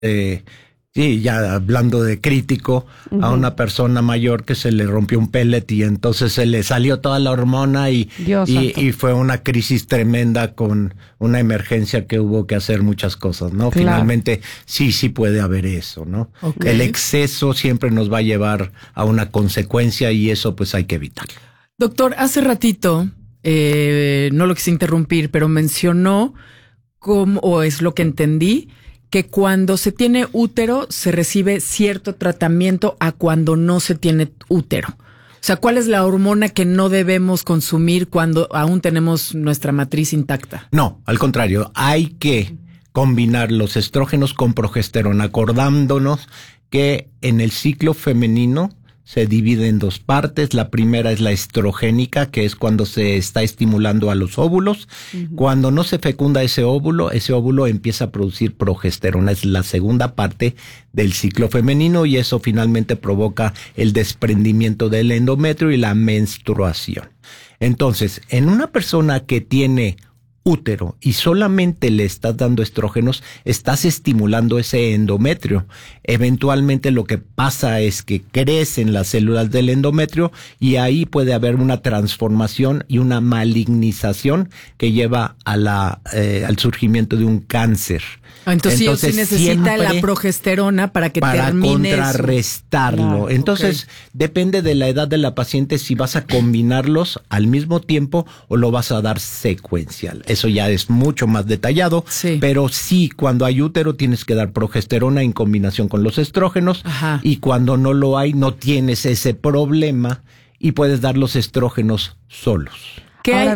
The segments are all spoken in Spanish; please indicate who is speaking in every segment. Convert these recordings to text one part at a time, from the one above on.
Speaker 1: Sí, ya hablando de crítico, a una persona mayor que se le rompió un pellet y entonces se le salió toda la hormona y fue una crisis tremenda con una emergencia que hubo que hacer muchas cosas, ¿no? Claro. Finalmente sí puede haber eso, ¿no? Okay. El exceso siempre nos va a llevar a una consecuencia y eso pues hay que evitarlo.
Speaker 2: Doctor, hace ratito, no lo quise interrumpir, pero mencionó o es lo que entendí, que cuando se tiene útero se recibe cierto tratamiento a cuando no se tiene útero. O sea, ¿cuál es la hormona que no debemos consumir cuando aún tenemos nuestra matriz intacta?
Speaker 1: No, al contrario, hay que combinar los estrógenos con progesterona, acordándonos que en el ciclo femenino se divide en dos partes. La primera es la estrogénica, que es cuando se está estimulando a los óvulos. Uh-huh. Cuando no se fecunda ese óvulo empieza a producir progesterona. Es la segunda parte del ciclo femenino y eso finalmente provoca el desprendimiento del endometrio y la menstruación. Entonces, en una persona que tiene útero y solamente le estás dando estrógenos, estás estimulando ese endometrio. Eventualmente lo que pasa es que crecen las células del endometrio y ahí puede haber una transformación y una malignización que lleva a al surgimiento de un cáncer.
Speaker 2: Entonces sí necesita la progesterona para termine
Speaker 1: contrarrestarlo. Entonces, depende de la edad de la paciente si vas a combinarlos al mismo tiempo o lo vas a dar secuencial. Eso ya es mucho más detallado, pero sí, cuando hay útero tienes que dar progesterona en combinación con los estrógenos. Ajá. Y cuando no lo hay, no tienes ese problema y puedes dar los estrógenos solos.
Speaker 3: Ahora,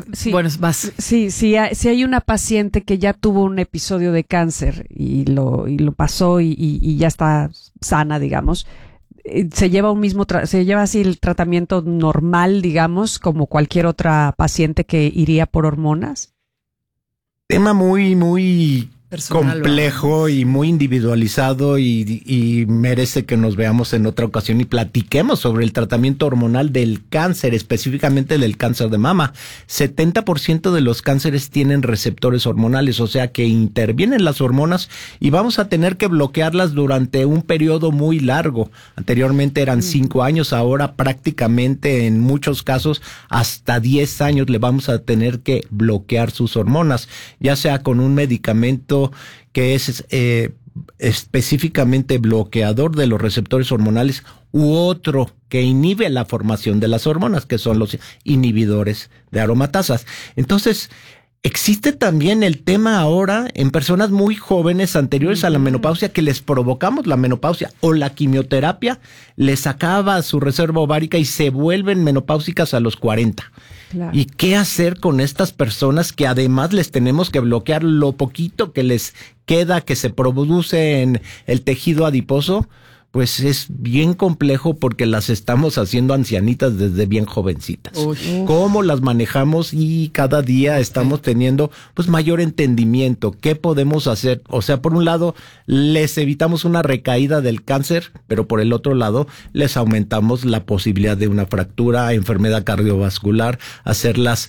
Speaker 3: si hay una paciente que ya tuvo un episodio de cáncer y lo pasó y ya está sana, digamos, se lleva así el tratamiento normal, digamos, como cualquier otra paciente que iría por hormonas.
Speaker 1: Tema muy personal, complejo y muy individualizado y merece que nos veamos en otra ocasión y platiquemos sobre el tratamiento hormonal del cáncer, específicamente del cáncer de mama. 70% de los cánceres tienen receptores hormonales, o sea que intervienen las hormonas y vamos a tener que bloquearlas durante un periodo muy largo. Anteriormente eran 5 años, ahora prácticamente en muchos casos hasta 10 años le vamos a tener que bloquear sus hormonas, ya sea con un medicamento que es específicamente bloqueador de los receptores hormonales u otro que inhibe la formación de las hormonas, que son los inhibidores de aromatasas. Entonces, existe también el tema ahora en personas muy jóvenes anteriores a la menopausia que les provocamos la menopausia o la quimioterapia les acaba su reserva ovárica y se vuelven menopáusicas a los 40. Claro. ¿Y qué hacer con estas personas que además les tenemos que bloquear lo poquito que les queda que se produce en el tejido adiposo? Pues es bien complejo porque las estamos haciendo ancianitas desde bien jovencitas. ¿Cómo las manejamos? Y cada día estamos teniendo pues mayor entendimiento. ¿Qué podemos hacer? O sea, por un lado, les evitamos una recaída del cáncer, pero por el otro lado, les aumentamos la posibilidad de una fractura, enfermedad cardiovascular, hacerlas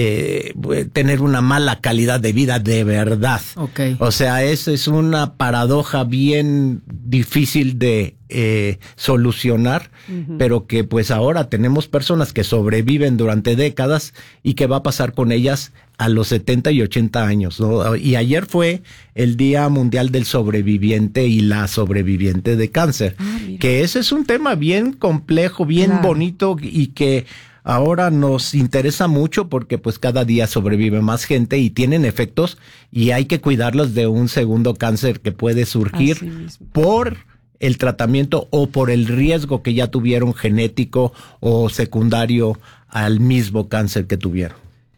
Speaker 1: tener una mala calidad de vida de verdad. Okay. O sea, eso es una paradoja bien difícil de solucionar, pero que pues ahora tenemos personas que sobreviven durante décadas y qué va a pasar con ellas a los 70 y 80 años, ¿no? Y ayer fue el Día Mundial del Sobreviviente y la sobreviviente de cáncer, que ese es un tema bien complejo, bien bonito y que ahora nos interesa mucho porque pues cada día sobrevive más gente y tienen efectos y hay que cuidarlos de un segundo cáncer que puede surgir por el tratamiento o por el riesgo que ya tuvieron genético o secundario al mismo cáncer que tuvieron.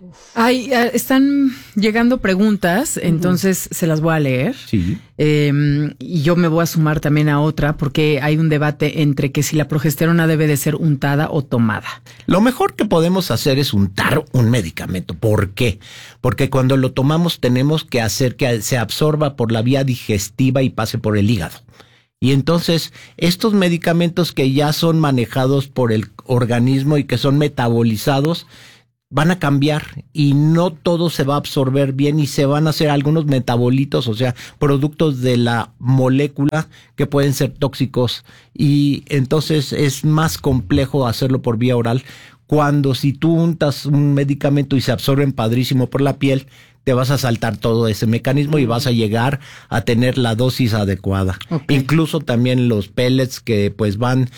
Speaker 2: Están llegando preguntas, entonces se las voy a leer. Sí. Y yo me voy a sumar también a otra porque hay un debate entre que si la progesterona debe de ser untada o tomada.
Speaker 1: Lo mejor que podemos hacer es untar un medicamento. ¿Por qué? Porque cuando lo tomamos tenemos que hacer que se absorba por la vía digestiva y pase por el hígado. Y entonces estos medicamentos que ya son manejados por el organismo y que son metabolizados van a cambiar y no todo se va a absorber bien y se van a hacer algunos metabolitos, o sea, productos de la molécula que pueden ser tóxicos, y entonces es más complejo hacerlo por vía oral. Cuando si tú untas un medicamento y se absorben padrísimo por la piel, te vas a saltar todo ese mecanismo y vas a llegar a tener la dosis adecuada. Okay. Incluso también los pellets que pues van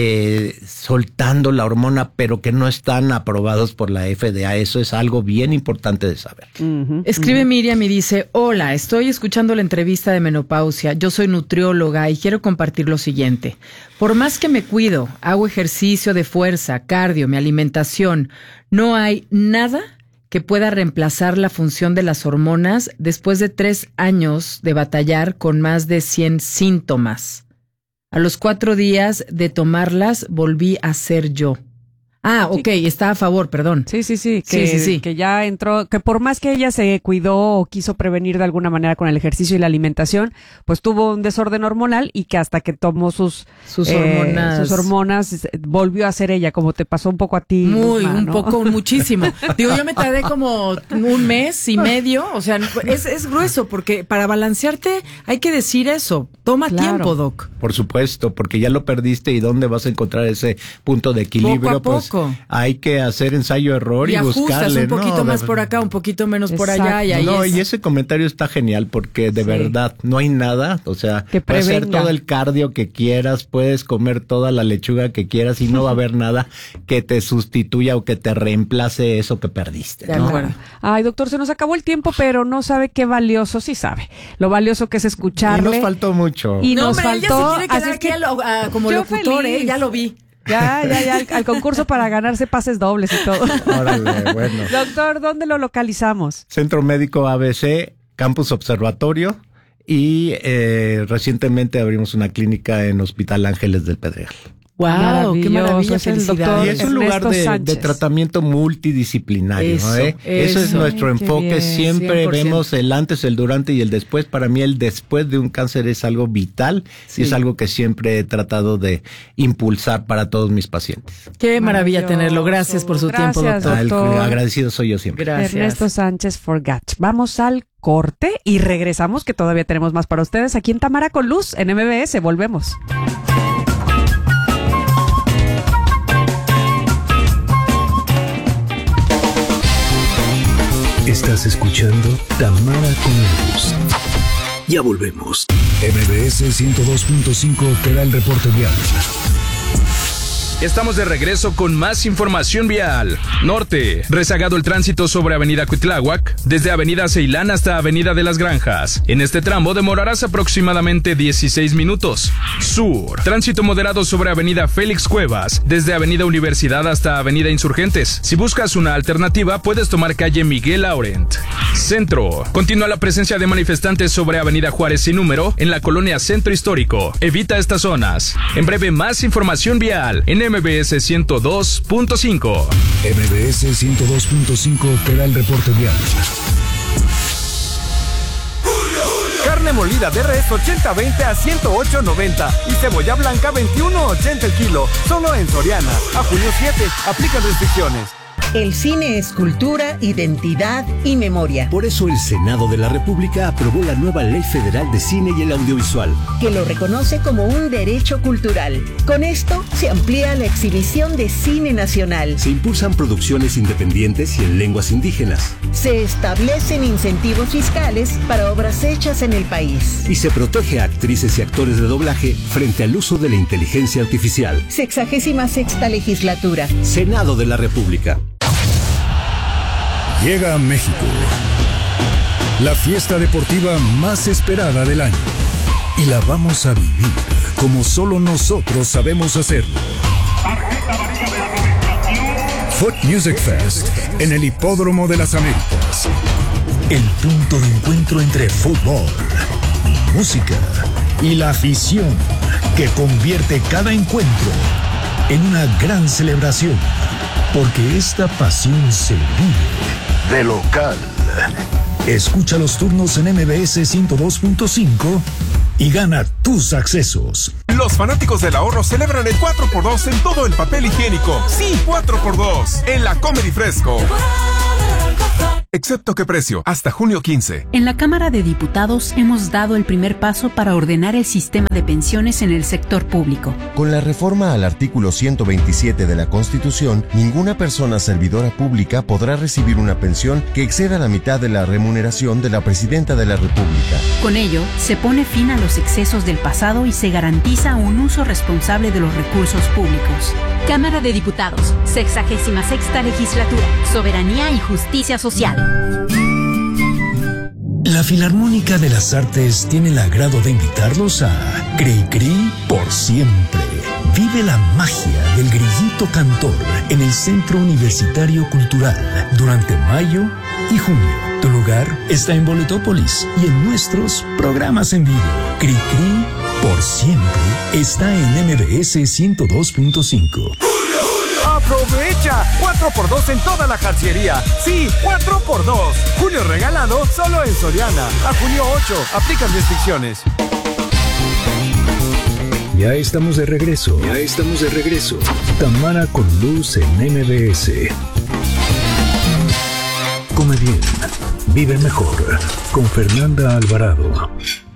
Speaker 1: soltando la hormona, pero que no están aprobados por la FDA. Eso es algo bien importante de saber.
Speaker 2: Escribe Miriam y dice: hola, estoy escuchando la entrevista de menopausia. Yo soy nutrióloga y quiero compartir lo siguiente. Por más que me cuido, hago ejercicio de fuerza, cardio, mi alimentación, no hay nada que pueda reemplazar la función de las hormonas después de 3 años de batallar con más de 100 síntomas. A los 4 días de tomarlas volví a ser yo. Ah, ok, está a favor, perdón.
Speaker 3: Sí. Que ya entró, que por más que ella se cuidó o quiso prevenir de alguna manera con el ejercicio y la alimentación, pues tuvo un desorden hormonal y que hasta que tomó sus hormonas volvió a ser ella, como te pasó un poco a ti.
Speaker 2: Muchísimo. Digo, yo me tardé como 1 mes y medio, o sea, es grueso, porque para balancearte hay que decir eso. Toma tiempo, Doc.
Speaker 1: Por supuesto, porque ya lo perdiste, y ¿dónde vas a encontrar ese punto de equilibrio?
Speaker 2: Poco a poco.
Speaker 1: Hay que hacer ensayo-error y buscarle.
Speaker 2: Un poquito más por acá, un poquito menos por allá. Y ahí
Speaker 1: y ese comentario está genial, porque de verdad no hay nada, o sea, puedes hacer todo el cardio que quieras, puedes comer toda la lechuga que quieras y no va a haber nada que te sustituya o que te reemplace eso que perdiste, ¿no?
Speaker 2: De acuerdo.
Speaker 3: Ay, doctor, se nos acabó el tiempo, pero no sabe qué valioso, sí sabe, lo valioso que es escucharle.
Speaker 1: Y nos faltó mucho.
Speaker 3: Y nos faltó,
Speaker 2: ella se quiere quedar como locutor, ya lo vi.
Speaker 3: Ya, al concurso para ganarse pases dobles y todo.
Speaker 1: Órale, bueno.
Speaker 3: Doctor, ¿dónde lo localizamos?
Speaker 1: Centro Médico ABC, Campus Observatorio, y recientemente abrimos una clínica en Hospital Ángeles del Pedregal.
Speaker 2: ¡Wow! ¡Qué maravilla!
Speaker 3: Felicidades.
Speaker 1: Y es un lugar de tratamiento multidisciplinario. Eso es nuestro enfoque. Bien, siempre 100%. Vemos el antes, el durante y el después. Para mí el después de un cáncer es algo vital, y es algo que siempre he tratado de impulsar para todos mis pacientes.
Speaker 2: ¡Qué maravilla tenerlo! Gracias por su tiempo, doctor.
Speaker 1: Agradecido soy yo siempre.
Speaker 3: Gracias. Ernesto Sánchez Forgach. Vamos al corte y regresamos, que todavía tenemos más para ustedes aquí en Tamara con Luz, en MBS. Volvemos.
Speaker 4: Estás escuchando Tamara con Luz. Ya volvemos. MBS 102.5 te da el reporte vial.
Speaker 5: Estamos de regreso con más información vial. Norte, rezagado el tránsito sobre Avenida Cuitláhuac, desde Avenida Ceilán hasta Avenida de las Granjas. En este tramo demorarás aproximadamente 16 minutos. Sur, tránsito moderado sobre Avenida Félix Cuevas, desde Avenida Universidad hasta Avenida Insurgentes. Si buscas una alternativa, puedes tomar calle Miguel Laurent. Centro, continúa la presencia de manifestantes sobre Avenida Juárez sin número en la colonia Centro Histórico. Evita estas zonas. En breve, más información vial en MBS 102.5.
Speaker 4: MBS 102.5 te da el reporte vial.
Speaker 6: Carne molida de res 80-20 a 108.90 y cebolla blanca 21.80 el kilo. Solo en Soriana. A junio 7. Aplican restricciones.
Speaker 7: El cine es cultura, identidad y memoria.
Speaker 4: Por eso el Senado de la República aprobó la nueva Ley Federal de Cine y el Audiovisual,
Speaker 7: que lo reconoce como un derecho cultural. Con esto se amplía la exhibición de cine nacional.
Speaker 4: Se impulsan producciones independientes y en lenguas indígenas.
Speaker 7: Se establecen incentivos fiscales para obras hechas en el país.
Speaker 4: Y se protege a actrices y actores de doblaje frente al uso de la inteligencia artificial.
Speaker 7: 66ª legislatura.
Speaker 4: Senado de la República. Llega a México la fiesta deportiva más esperada del año, y la vamos a vivir como solo nosotros sabemos hacerlo. Foot Music Fest en el Hipódromo de las Américas. El punto de encuentro entre fútbol, música y la afición, que convierte cada encuentro en una gran celebración, porque esta pasión se vive de local. Escucha los turnos en MBS 102.5 y gana tus accesos.
Speaker 8: Los fanáticos del ahorro celebran el 4x2 en todo el papel higiénico. Sí, 4x2 en la Comedy Fresco. Excepto qué precio, hasta junio 15.
Speaker 9: En la Cámara de Diputados hemos dado el primer paso para ordenar el sistema de pensiones en el sector público.
Speaker 10: Con la reforma al artículo 127 de la Constitución, ninguna persona servidora pública podrá recibir una pensión que exceda la mitad de la remuneración de la Presidenta de la República.
Speaker 9: Con ello, se pone fin a los excesos del pasado y se garantiza un uso responsable de los recursos públicos. Cámara de Diputados, 66ª Legislatura, Soberanía y Justicia Social.
Speaker 4: La Filarmónica de las Artes tiene el agrado de invitarlos a Cri Cri por siempre. Vive la magia del grillito cantor en el Centro Universitario Cultural durante mayo y junio. Tu lugar está en Boletópolis y en nuestros programas en vivo. Cri Cri por siempre está en MBS 102.5.
Speaker 6: ¡Aprovecha! 4x2 en toda la jarciería. Sí, 4x2. Junio regalado solo en Soriana. A junio 8. Aplican restricciones.
Speaker 4: Ya estamos de regreso. Tamara con Luz en MBS. Come bien, vive mejor. Con Fernanda Alvarado.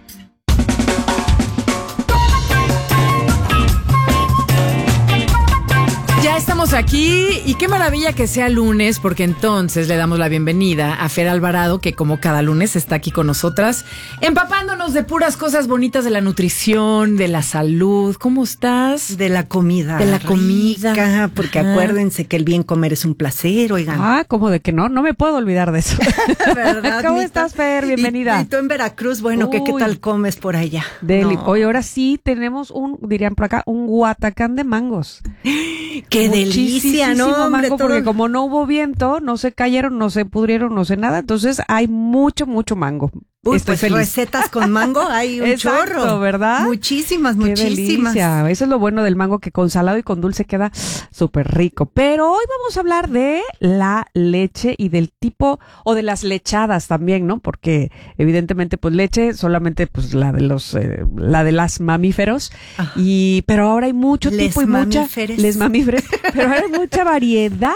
Speaker 2: Ya estamos aquí y qué maravilla que sea lunes, porque entonces le damos la bienvenida a Fer Alvarado, que como cada lunes está aquí con nosotras, empapándonos de puras cosas bonitas de la nutrición, de la salud. ¿Cómo estás?
Speaker 11: De la comida.
Speaker 2: De la comida.
Speaker 11: Rica, porque acuérdense que el bien comer es un placer, oigan.
Speaker 3: Ah, ¿cómo de que no? No me puedo olvidar de eso.
Speaker 11: ¿Verdad,
Speaker 3: ¿Cómo
Speaker 11: Mita?
Speaker 3: estás, Fer? Bienvenida.
Speaker 11: Y tú en Veracruz, bueno, ¿qué tal comes por allá?
Speaker 3: Deli.
Speaker 11: No.
Speaker 3: Hoy ahora sí tenemos dirían por acá, un guatacán de mangos.
Speaker 11: ¡Qué delicia! No, hombre,
Speaker 3: mango, porque como no hubo viento, no se cayeron, no se pudrieron, no sé nada, entonces hay mucho mango.
Speaker 11: Uy,
Speaker 3: Estoy
Speaker 11: pues
Speaker 3: feliz.
Speaker 11: Recetas con mango hay un
Speaker 3: Exacto,
Speaker 11: chorro.
Speaker 3: ¿verdad?
Speaker 11: Muchísimas.
Speaker 3: Qué delicia. Eso es lo bueno del mango, que con salado y con dulce queda súper rico. Pero hoy vamos a hablar de la leche y del tipo, o de las lechadas también, ¿no? Porque evidentemente pues leche solamente pues la de las mamíferos. Pero ahora hay mucho tipo y les mamíferos, pero ahora hay mucha variedad.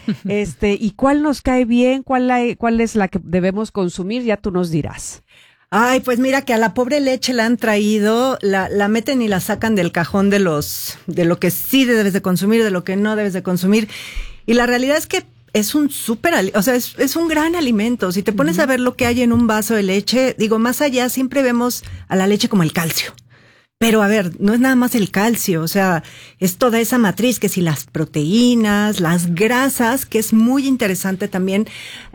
Speaker 3: ¿Y cuál nos cae bien? ¿Cuál es la que debemos consumir? Ya tú nos dirás.
Speaker 11: Ay, pues mira que a la pobre leche la han traído, la meten y la sacan del cajón de lo que sí debes de consumir, de lo que no debes de consumir. Y la realidad es que es un es un gran alimento. Si te pones a ver lo que hay en un vaso de leche, digo, más allá siempre vemos a la leche como el calcio. Pero a ver, no es nada más el calcio, o sea, es toda esa matriz, que si las proteínas, las grasas, que es muy interesante también,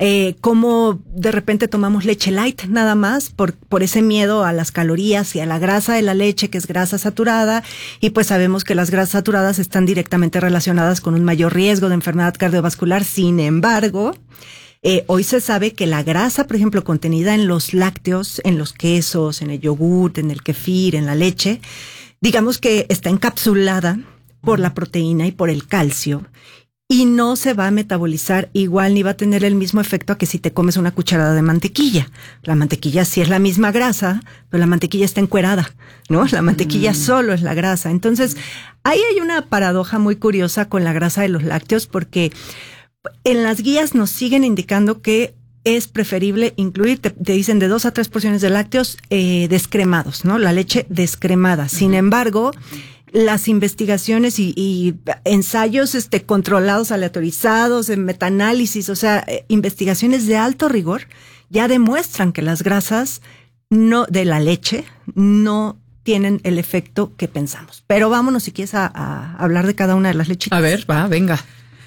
Speaker 11: cómo de repente tomamos leche light nada más por ese miedo a las calorías y a la grasa de la leche, que es grasa saturada, y pues sabemos que las grasas saturadas están directamente relacionadas con un mayor riesgo de enfermedad cardiovascular. Sin embargo, hoy se sabe que la grasa, por ejemplo, contenida en los lácteos, en los quesos, en el yogurt, en el kefir, en la leche, digamos que está encapsulada por la proteína y por el calcio, y no se va a metabolizar igual ni va a tener el mismo efecto a que si te comes una cucharada de mantequilla. La mantequilla sí es la misma grasa, pero la mantequilla está encuerada, ¿no? La mantequilla solo es la grasa. Entonces, ahí hay una paradoja muy curiosa con la grasa de los lácteos, porque en las guías nos siguen indicando que es preferible incluir, te dicen, de 2 a 3 porciones de lácteos descremados, ¿no? La leche descremada. Sin embargo, las investigaciones y ensayos controlados, aleatorizados, en metaanálisis, o sea, investigaciones de alto rigor, ya demuestran que las grasas de la leche no tienen el efecto que pensamos. Pero vámonos, si quieres, a hablar de cada una de las lechitas.
Speaker 2: A ver, venga.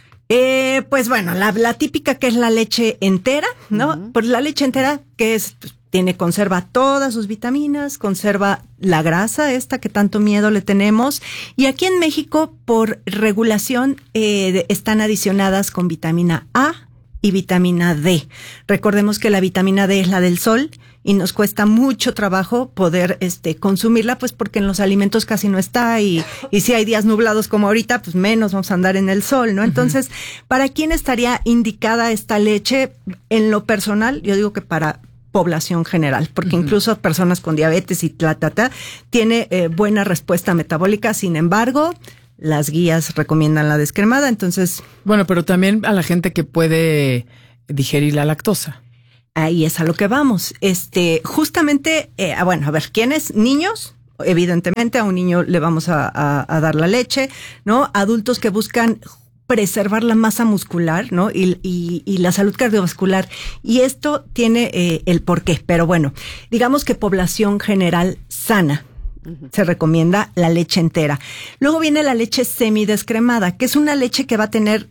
Speaker 11: Pues bueno, la típica, que es la leche entera, ¿no? Pues la leche entera, que conserva todas sus vitaminas, conserva la grasa esta que tanto miedo le tenemos, y aquí en México, por regulación, están adicionadas con vitamina A y vitamina D. Recordemos que la vitamina D es la del sol, y nos cuesta mucho trabajo poder consumirla, pues porque en los alimentos casi no está, y si hay días nublados como ahorita, pues menos vamos a andar en el sol, ¿no? Entonces, ¿para quién estaría indicada esta leche? En lo personal, yo digo que para población general, porque incluso personas con diabetes y tiene buena respuesta metabólica. Sin embargo, las guías recomiendan la descremada, entonces...
Speaker 2: Bueno, pero también a la gente que puede digerir la lactosa.
Speaker 11: Ahí es a lo que vamos. Justamente, a ver, ¿quiénes? Niños. Evidentemente, a un niño le vamos a dar la leche, ¿no? Adultos que buscan preservar la masa muscular, ¿no? Y la salud cardiovascular. Y esto tiene el porqué. Pero bueno, digamos que población general sana. Se recomienda la leche entera. Luego viene la leche semidescremada, que es una leche que va a tener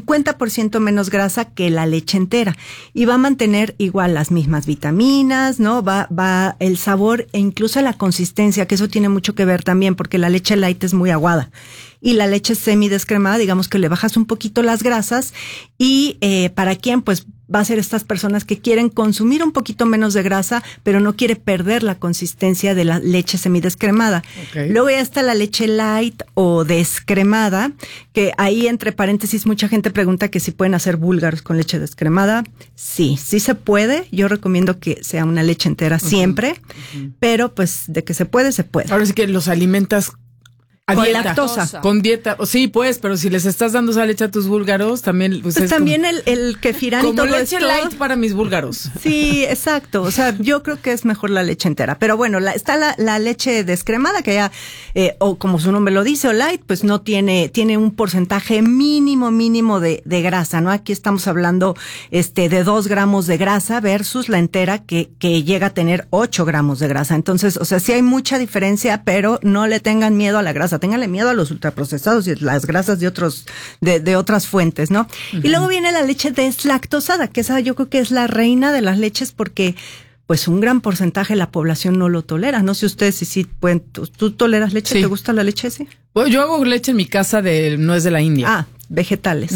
Speaker 11: 50% menos grasa que la leche entera y va a mantener igual las mismas vitaminas, ¿no? Va el sabor e incluso la consistencia, que eso tiene mucho que ver también porque la leche light es muy aguada y la leche semidescremada, digamos que le bajas un poquito las grasas y ¿para quién? Pues va a ser estas personas que quieren consumir un poquito menos de grasa, pero no quiere perder la consistencia de la leche semidescremada. Okay. Luego ya está la leche light o descremada, que ahí entre paréntesis mucha gente pregunta que si pueden hacer búlgaros con leche descremada. Sí se puede. Yo recomiendo que sea una leche entera siempre, pero pues de que se puede, se puede.
Speaker 2: Ahora sí que los alimentas
Speaker 11: con
Speaker 2: dieta,
Speaker 11: lactosa.
Speaker 2: Con dieta. Sí, pues, pero si les estás dando esa leche a tus búlgaros, también... Pues es
Speaker 11: también
Speaker 2: como,
Speaker 11: el kefirán y todo
Speaker 2: como leche
Speaker 11: esto.
Speaker 2: light para mis búlgaros.
Speaker 11: Sí, exacto. O sea, yo creo que es mejor la leche entera. Pero bueno, está la leche descremada, que ya, o como su nombre lo dice, o light, pues no tiene un porcentaje mínimo de grasa, ¿no? Aquí estamos hablando de 2 gramos de grasa versus la entera que llega a tener 8 gramos de grasa. Entonces, o sea, sí hay mucha diferencia, pero no le tengan miedo a la grasa. Ténganle miedo a los ultraprocesados y las grasas de otras fuentes, ¿no? Y luego viene la leche deslactosada, que esa yo creo que es la reina de las leches porque pues un gran porcentaje de la población no lo tolera. No sé ustedes si pueden, ¿tú toleras leche? Sí. ¿Te gusta la leche? Sí.
Speaker 2: Bueno, yo hago leche en mi casa no es de la India.
Speaker 11: Vegetales.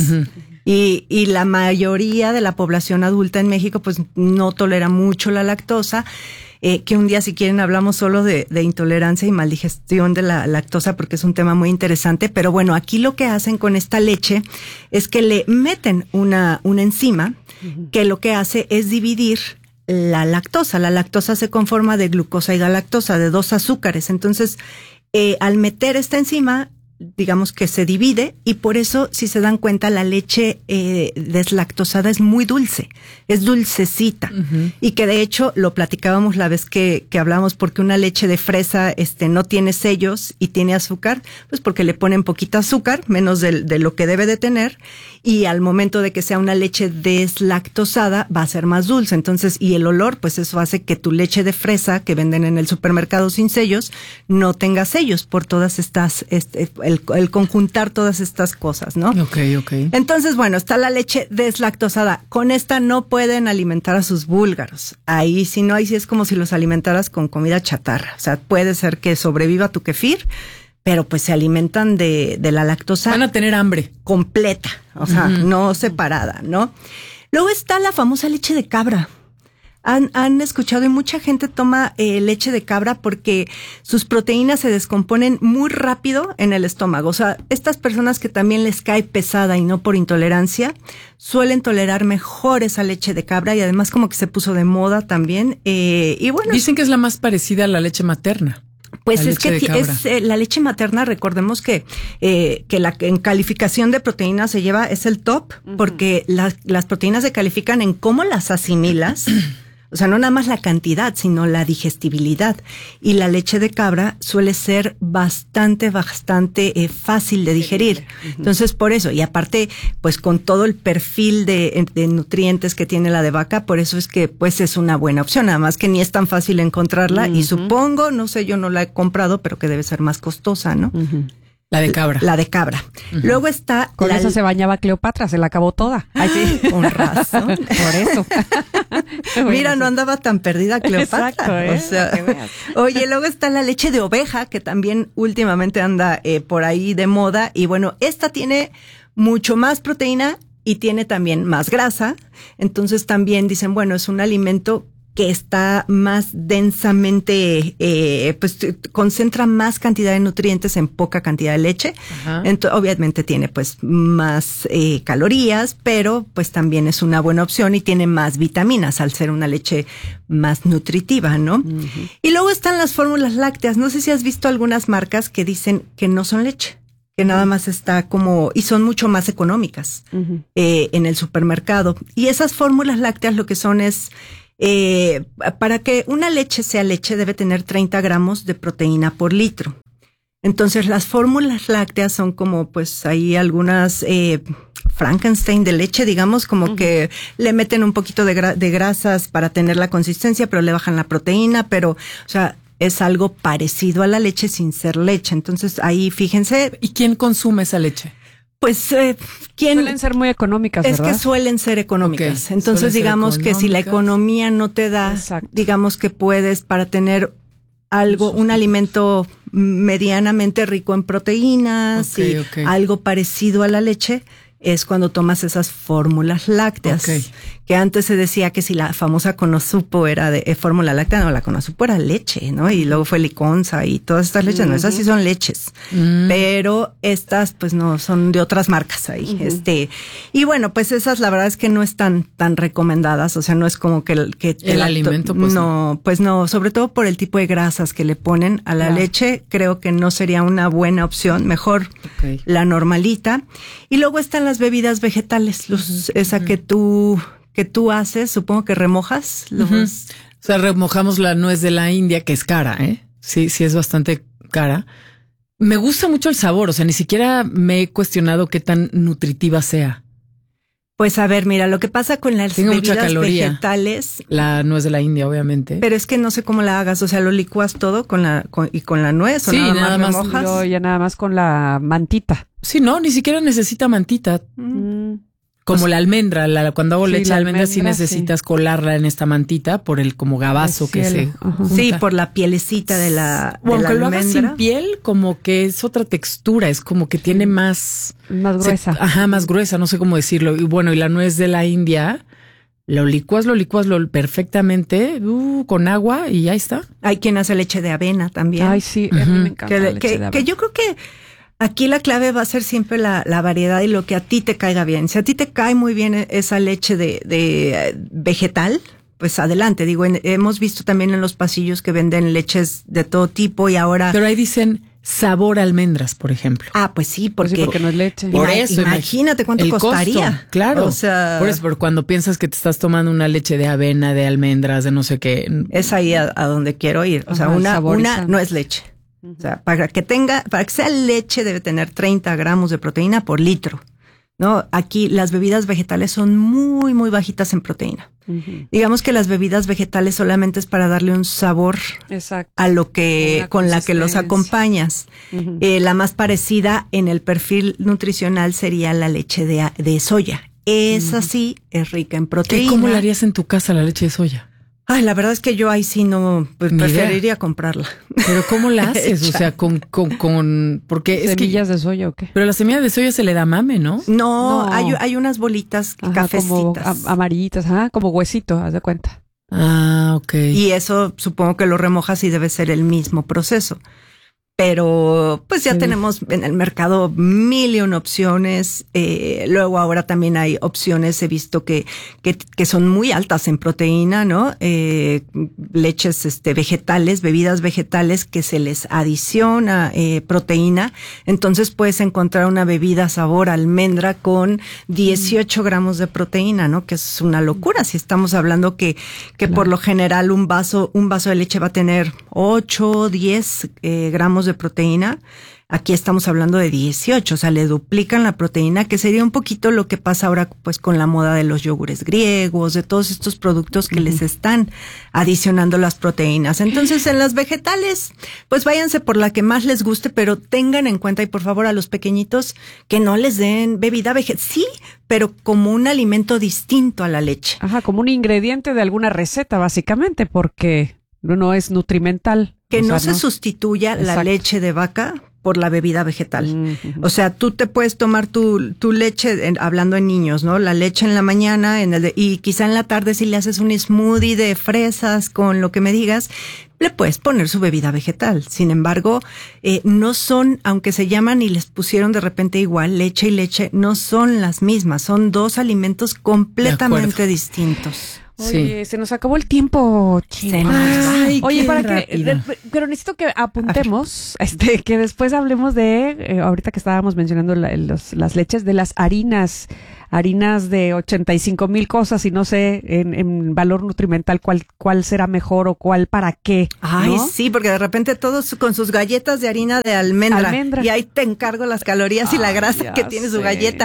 Speaker 11: Y la mayoría de la población adulta en México pues no tolera mucho la lactosa. Que un día, si quieren, hablamos solo de intolerancia y maldigestión de la lactosa porque es un tema muy interesante. Pero bueno, aquí lo que hacen con esta leche es que le meten una enzima que lo que hace es dividir la lactosa. La lactosa se conforma de glucosa y galactosa, de 2 azúcares. Entonces, al meter esta enzima, digamos que se divide y por eso, si se dan cuenta, la leche deslactosada es muy dulce, es dulcecita y que de hecho lo platicábamos la vez que hablamos porque una leche de fresa no tiene sellos y tiene azúcar, pues porque le ponen poquita azúcar, menos de lo que debe de tener y al momento de que sea una leche deslactosada va a ser más dulce, entonces y el olor, pues eso hace que tu leche de fresa que venden en el supermercado sin sellos no tenga sellos por todas estas el conjuntar todas estas cosas, ¿no?
Speaker 2: Ok.
Speaker 11: Entonces, bueno, está la leche deslactosada. Con esta no pueden alimentar a sus búlgaros. Ahí, si no, ahí sí es como si los alimentaras con comida chatarra. O sea, puede ser que sobreviva tu kefir, pero pues se alimentan de la lactosa.
Speaker 2: Van a tener hambre.
Speaker 11: Completa, o sea, no separada, ¿no? Luego está la famosa leche de cabra. Han escuchado y mucha gente toma leche de cabra porque sus proteínas se descomponen muy rápido en el estómago. O sea, estas personas que también les cae pesada y no por intolerancia, suelen tolerar mejor esa leche de cabra y además como que se puso de moda también. Y bueno.
Speaker 2: Dicen que es la más parecida a la leche materna.
Speaker 11: Pues es que es la leche materna, recordemos que la en calificación de proteínas se lleva, es el top, porque las proteínas se califican en cómo las asimilas. O sea, no nada más la cantidad, sino la digestibilidad. Y la leche de cabra suele ser bastante fácil de digerir. Entonces, por eso, y aparte, pues con todo el perfil de nutrientes que tiene la de vaca, por eso es que pues es una buena opción. Nada más que ni es tan fácil encontrarla y supongo, no sé, yo no la he comprado, pero que debe ser más costosa, ¿no?
Speaker 2: La de cabra.
Speaker 11: La de cabra. Luego está...
Speaker 3: Con eso se bañaba Cleopatra, se la acabó toda.
Speaker 11: Ay, sí, con razón.
Speaker 3: Por eso.
Speaker 11: Mira, no andaba tan perdida Cleopatra.
Speaker 3: Exacto,
Speaker 11: o sea, oye, luego está la leche de oveja, que también últimamente anda por ahí de moda. Y bueno, esta tiene mucho más proteína y tiene también más grasa. Entonces también dicen, bueno, es un alimento que está más densamente, pues concentra más cantidad de nutrientes en poca cantidad de leche. Obviamente tiene pues más calorías, pero pues también es una buena opción y tiene más vitaminas al ser una leche más nutritiva, ¿no? Y luego están las fórmulas lácteas. No sé si has visto algunas marcas que dicen que no son leche, que nada más está como, y son mucho más económicas en el supermercado. Y esas fórmulas lácteas lo que son es, para que una leche sea leche debe tener 30 gramos de proteína por litro. Entonces las fórmulas lácteas son como pues ahí algunas Frankenstein de leche, digamos, como que le meten un poquito de grasas para tener la consistencia, pero le bajan la proteína, pero, o sea, es algo parecido a la leche sin ser leche. Entonces ahí fíjense.
Speaker 2: ¿Y quién consume esa leche?
Speaker 11: Pues,
Speaker 3: suelen ser muy económicas, ¿verdad?
Speaker 11: Es que suelen ser económicas. Okay. Entonces, digamos que si la economía no te da, digamos que puedes para tener algo, un alimento medianamente rico en proteínas algo parecido a la leche, es cuando tomas esas fórmulas lácteas. Que antes se decía que si la famosa Conosupo era de fórmula láctea, no, la Conosupo era leche, ¿no? Y luego fue Liconza y todas estas leches, no, esas sí son leches. Pero estas, pues no, son de otras marcas ahí. Y bueno, pues esas la verdad es que no están tan recomendadas, o sea, no es como que
Speaker 2: el alimento, pues
Speaker 11: no, pues no, sobre todo por el tipo de grasas que le ponen a la leche, creo que no sería una buena opción, mejor la normalita. Y luego están las bebidas vegetales, esa que tú haces, supongo que remojas.
Speaker 2: O sea, remojamos la nuez de la India, que es cara, ¿eh? Sí, es bastante cara. Me gusta mucho el sabor, o sea, ni siquiera me he cuestionado qué tan nutritiva sea.
Speaker 11: Pues a ver, mira, lo que pasa con las bebidas vegetales.
Speaker 2: La nuez de la India, obviamente.
Speaker 11: Pero es que no sé cómo la hagas, o sea, lo licuas todo con la nuez,
Speaker 2: sí,
Speaker 11: o nada más remojas.
Speaker 3: Yo ya nada más con la mantita.
Speaker 2: Sí, no, ni siquiera necesita mantita. Como la almendra, cuando hago leche de almendra sí necesitas colarla en esta mantita por el como gabazo que se junta.
Speaker 11: Sí, por la pielecita de la almendra.
Speaker 2: Lo hagas sin piel, como que es otra textura, es como que tiene más
Speaker 3: gruesa.
Speaker 2: Más gruesa, no sé cómo decirlo. Y bueno, y la nuez de la India, lo licuas perfectamente con agua y ya está.
Speaker 11: Hay quien hace leche de avena también.
Speaker 3: Ay, sí, a mí me encanta la leche de avena.
Speaker 11: Que yo creo que aquí la clave va a ser siempre la variedad y lo que a ti te caiga bien. Si a ti te cae muy bien esa leche de vegetal, pues adelante. Digo, hemos visto también en los pasillos que venden leches de todo tipo y ahora.
Speaker 2: Pero ahí dicen sabor a almendras, por ejemplo.
Speaker 11: Ah, pues sí, porque
Speaker 3: no es leche.
Speaker 2: Por eso,
Speaker 11: imagínate cuánto costaría.
Speaker 2: Costo, claro. O sea, por eso, pero cuando piensas que te estás tomando una leche de avena, de almendras, de no sé qué.
Speaker 11: Es ahí a donde quiero ir. O sea, una no es leche. O sea, para que sea leche debe tener 30 gramos de proteína por litro, ¿no? Aquí las bebidas vegetales son muy, muy bajitas en proteína. Digamos que las bebidas vegetales solamente es para darle un sabor a lo que, con la que los acompañas. La más parecida en el perfil nutricional sería la leche de soya. Esa sí es rica en proteína.
Speaker 2: ¿Cómo la harías en tu casa la leche de soya?
Speaker 11: Ay, la verdad es que yo ahí sí no, pues preferiría comprarla.
Speaker 2: Pero ¿cómo la haces? O sea, porque
Speaker 3: ¿semillas de soya o qué?
Speaker 2: Pero la semilla de soya se le da mame, ¿no?
Speaker 11: No. Hay unas bolitas cafecitas.
Speaker 3: Como amarillitas, como huesito, haz de cuenta.
Speaker 2: Ah, ok.
Speaker 11: Y eso supongo que lo remojas y debe ser el mismo proceso. Pero pues ya tenemos en el mercado 1,000,000 opciones. Luego ahora también hay opciones, he visto que son muy altas en proteína, ¿no? Leches vegetales, bebidas vegetales que se les adiciona proteína. Entonces puedes encontrar una bebida sabor almendra con 18 gramos de proteína, ¿no? Que es una locura. Si estamos hablando que por lo general un vaso de leche va a tener 8, 10 gramos de proteína, aquí estamos hablando de 18, o sea, le duplican la proteína, que sería un poquito lo que pasa ahora pues con la moda de los yogures griegos, de todos estos productos que les están adicionando las proteínas. Entonces, en las vegetales, pues váyanse por la que más les guste, pero tengan en cuenta, y por favor a los pequeñitos, que no les den bebida vegetal, sí, pero como un alimento distinto a la leche.
Speaker 3: Como un ingrediente de alguna receta, básicamente, porque no es nutrimental.
Speaker 11: Que no se sustituya la leche de vaca por la bebida vegetal. O sea, tú te puedes tomar tu leche, hablando en niños, ¿no? La leche en la mañana, y quizá en la tarde si le haces un smoothie de fresas con lo que me digas, le puedes poner su bebida vegetal. Sin embargo, no son, aunque se llaman y les pusieron de repente igual, leche y leche, no son las mismas, son dos alimentos completamente distintos.
Speaker 3: Oye, se nos acabó el tiempo, Chino. Oye, pero necesito que apuntemos, que después hablemos de, ahorita que estábamos mencionando las leches, de las harinas de 85,000 cosas y no sé en valor nutrimental cuál será mejor o cuál para qué.
Speaker 11: Ay, ¿no? Sí, porque de repente todos con sus galletas de harina de almendra. Y ahí te encargo las calorías y la grasa que tiene su galleta.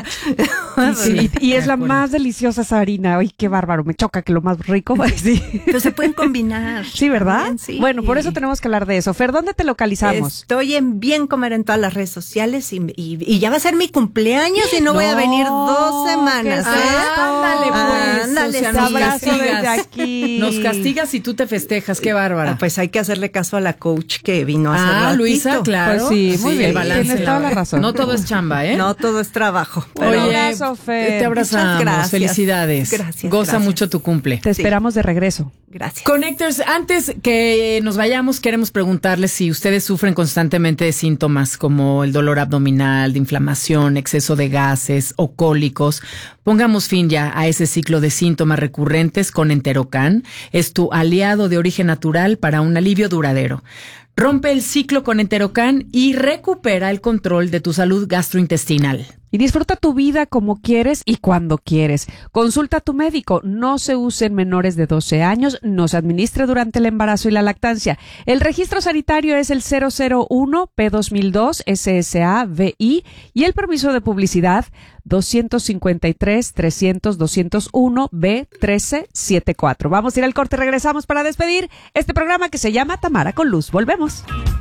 Speaker 3: Sí, y es la más deliciosa esa harina. Ay, qué bárbaro, me choca que lo más rico. Sí.
Speaker 11: Pero se pueden combinar.
Speaker 3: Sí, ¿verdad?
Speaker 11: También, sí.
Speaker 3: Bueno, por eso tenemos que hablar de eso. Fer, ¿dónde te localizamos?
Speaker 11: Estoy en Bien Comer en todas las redes sociales y ya va a ser mi cumpleaños y no voy a venir 2 semanas.
Speaker 2: Ándale, pues.
Speaker 11: Ándale,
Speaker 2: o sea, abrazo desde aquí. Nos castigas y tú te festejas, qué bárbara.
Speaker 11: Pues hay que hacerle caso a la coach que vino a hacer ratito.
Speaker 2: Luisa, claro.
Speaker 3: Pues sí, muy bien.
Speaker 2: El balance,
Speaker 3: tienes toda la razón.
Speaker 2: No todo es chamba, ¿eh?
Speaker 11: No todo es trabajo.
Speaker 2: Pero oye, abrazo, Fer. Te abrazamos. Gracias. Felicidades.
Speaker 11: Gracias.
Speaker 2: Goza mucho tu cumple.
Speaker 3: Te esperamos de regreso.
Speaker 11: Gracias.
Speaker 2: Connectors, antes que nos vayamos, queremos preguntarles si ustedes sufren constantemente de síntomas como el dolor abdominal, de inflamación, exceso de gases o cólicos. Pongamos fin ya a ese ciclo de síntomas recurrentes con Enterocan. Es tu aliado de origen natural para un alivio duradero. Rompe el ciclo con Enterocan y recupera el control de tu salud gastrointestinal.
Speaker 3: Y disfruta tu vida como quieres y cuando quieres. Consulta a tu médico. No se use en menores de 12 años. No se administre durante el embarazo y la lactancia. El registro sanitario es el 001 P2002 SSA-VI y el permiso de publicidad 253 300 201 B1374. Vamos a ir al corte. Regresamos para despedir este programa que se llama Tamara con Luz. Volvemos.